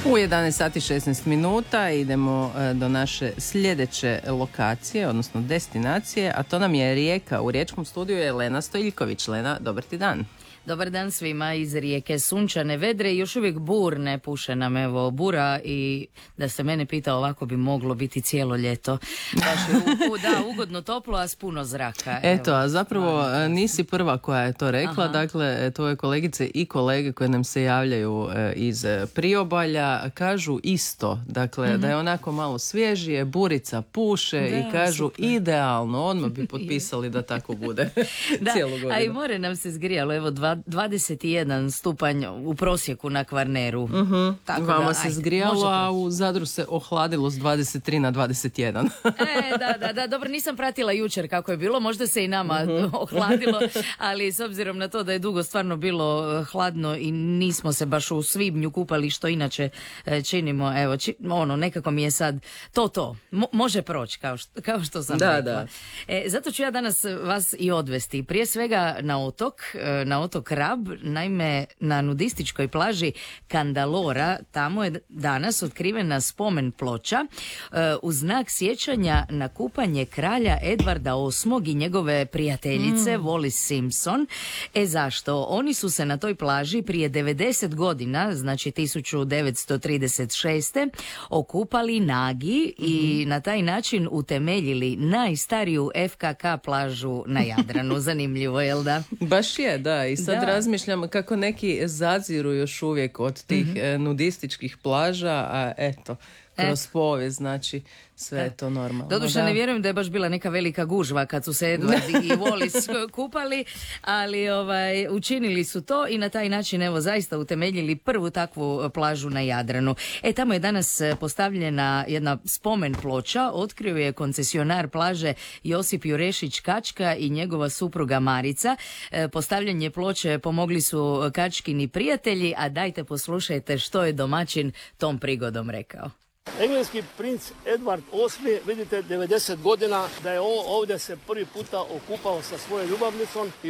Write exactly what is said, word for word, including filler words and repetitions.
U jedanaest sati šesnaest minuta idemo do naše sljedeće lokacije, odnosno destinacije, a to nam je Rijeka. U riječkom studiju je Lena Stojiljković. Lena, dobar ti dan. Dobar dan svima iz Rijeke. Sunčane, vedre i još uvijek burne, puše nam evo bura i da se mene pita ovako bi moglo biti cijelo ljeto. Baš u, u, da, ugodno toplo, a s puno zraka. Eto, evo. a zapravo nisi prva koja je to rekla. Aha. Dakle, tvoje kolegice i kolege koje nam se javljaju iz priobalja kažu isto. Dakle, mm-hmm. da je onako malo svježije, burica puše da, i kažu super. Idealno, odmah bi potpisali da tako bude da, cijelu godinu. A i more nam se zgrijalo, evo dva dvadeset jedan stupanj u prosjeku na Kvarneru. Uh-huh. Tako Vama da, se ajde, zgrijalo, a u Zadru se ohladilo s dvadeset tri na dvadeset jedan. e, da, da, da, dobro, nisam pratila jučer kako je bilo, možda se i nama uh-huh. ohladilo, ali s obzirom na to da je dugo stvarno bilo hladno i nismo se baš u svibnju kupali, što inače činimo, evo, či, ono, nekako mi je sad to to, Mo, može proći, kao što, kao što sam da, rekla. Da. E, zato ću ja danas vas i odvesti, prije svega na otok, na otok Rab, naime na nudističkoj plaži Kandalora, tamo je danas otkrivena spomen ploča e, u znak sjećanja na kupanje kralja Edvarda osmog i njegove prijateljice mm. Wallis Simpson. E zašto? Oni su se na toj plaži prije devedeset godina, znači tisuću devetsto trideset šeste okupali nagi mm. i na taj način utemeljili najstariju F K K plažu na Jadranu. Zanimljivo, jel da? Baš je, da. I sad da. razmišljam kako neki zaziru još uvijek od tih mm-hmm. nudističkih plaža, a eto, kroz e. povijest, znači sve je to normalno. Doduše, ne vjerujem da je baš bila neka velika gužva kad su se Edward i Wallis kupali, ali ovaj, učinili su to i na taj način evo zaista utemeljili prvu takvu plažu na Jadranu. E, tamo je danas postavljena jedna spomen ploča, otkrio je koncesionar plaže Josip Jurešić Kačka i njegova supruga Marica. E, postavljanje ploče pomogli su Kačkini prijatelji, a dajte poslušajte što je domaćin tom prigodom rekao. Engleski princ Edward osmi, vidite, devedeset godina, da je on ovdje se prvi puta okupao sa svojom ljubavnicom i